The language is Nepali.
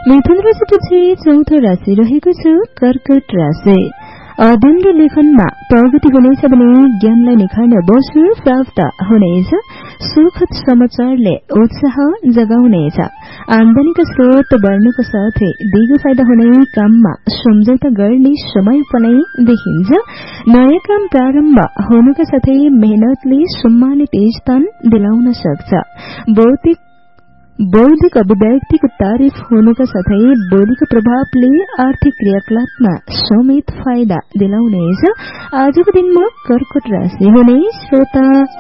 मिथुन राशिपछि चौथो राशि रहेको छ कर्कट राशि। अध्ययन र लेखनमा प्रगति हुनेछ भने ज्ञानलाई निखार्ने अवसर प्राप्त हुनेछ। सुखद समाचारले उत्साह जगाउनेछ। आमदानीका स्रोत बढ्नुको साथै दिगो फाइदा हुने काममा सम्झौता गर्ने समय पनि देखिन्छ। नयाँ काम प्रारम्भ हुनुका साथै मेहनतले सम्मानित स्थान दिलाउन सक्छ। बौद्धिक अभिव्यक्तिको तारिफ हुनुका साथै बोलीको प्रभावले आर्थिक क्रियाकलापमा समेत फाइदा दिलाउनेछ। आजको दिनमा कर्कट राशि हुने श्रोता